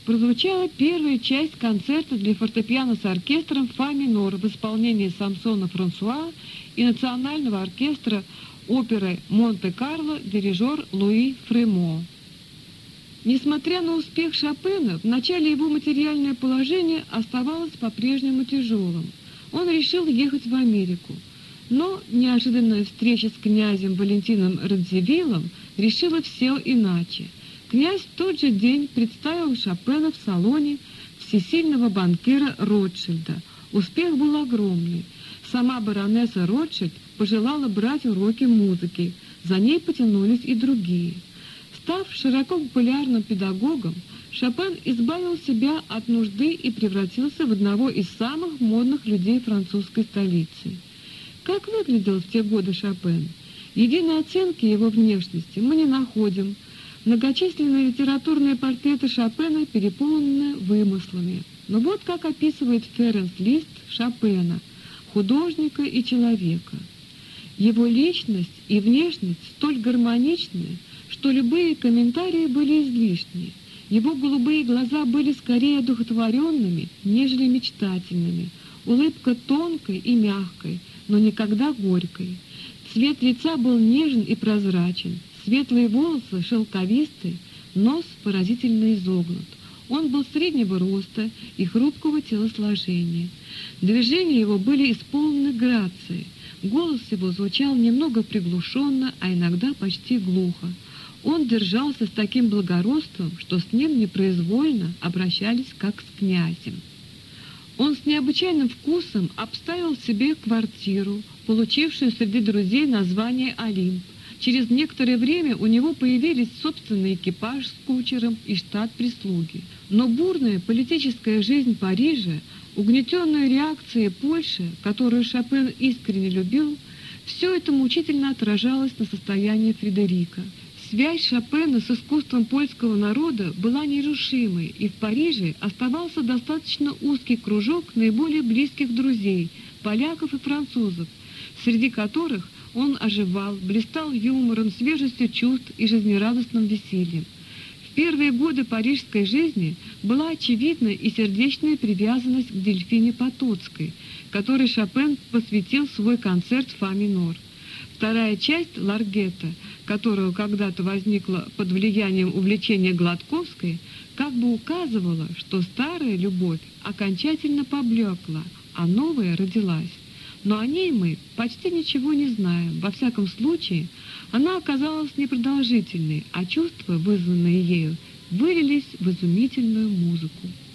прозвучала первая часть концерта для фортепиано с оркестром «Фа минор» в исполнении Самсона Франсуа и Национального оркестра оперы «Монте-Карло» дирижер Луи Фремо. Несмотря на успех Шопена, в начале его материальное положение оставалось по-прежнему тяжелым. Он решил ехать в Америку. Но неожиданная встреча с князем Валентином Радзивиллом решила все иначе. Князь в тот же день представил Шопена в салоне всесильного банкира Ротшильда. Успех был огромный. Сама баронесса Ротшильд пожелала брать уроки музыки. За ней потянулись и другие. Став широко популярным педагогом, Шопен избавил себя от нужды и превратился в одного из самых модных людей французской столицы. Как выглядел в те годы Шопен? Единой оценки его внешности мы не находим. Многочисленные литературные портреты Шопена переполнены вымыслами. Но вот как описывает Ференс Лист Шопена, художника и человека. Его личность и внешность столь гармоничны, что любые комментарии были излишни. Его голубые глаза были скорее одухотворенными, нежели мечтательными. Улыбка тонкой и мягкой, но никогда горькой. Цвет лица был нежен и прозрачен. Светлые волосы шелковистые, нос поразительно изогнут. Он был среднего роста и хрупкого телосложения. Движения его были исполнены грацией. Голос его звучал немного приглушенно, а иногда почти глухо. Он держался с таким благородством, что с ним непроизвольно обращались как с князем. Он с необычайным вкусом обставил себе квартиру, получившую среди друзей название «Олимп». Через некоторое время у него появились собственный экипаж с кучером и штат прислуги. Но бурная политическая жизнь Парижа, угнетенная реакцией Польши, которую Шопен искренне любил, все это мучительно отражалось на состоянии Фредерика. Связь Шопена с искусством польского народа была нерушимой, и в Париже оставался достаточно узкий кружок наиболее близких друзей, поляков и французов, среди которых он оживал, блистал юмором, свежестью чувств и жизнерадостным весельем. В первые годы парижской жизни была очевидна и сердечная привязанность к Дельфине Потоцкой, которой Шопен посвятил свой концерт «Фа минор». Вторая часть «Ларгета», которая когда-то возникла под влиянием увлечения Гладковской, как бы указывала, что старая любовь окончательно поблекла, а новая родилась. Но о ней мы почти ничего не знаем. Во всяком случае, она оказалась непродолжительной, а чувства, вызванные ею, вылились в изумительную музыку.